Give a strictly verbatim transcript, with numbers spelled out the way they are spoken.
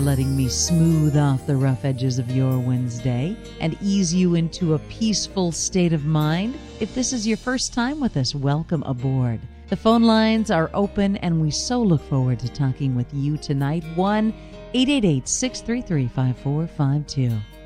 letting me smooth off the rough edges of your Wednesday and ease you into a peaceful state of mind. If this is your first time with us, welcome aboard. The phone lines are open, and we so look forward to talking with you tonight. one eight eight eight, six three three, five four five two.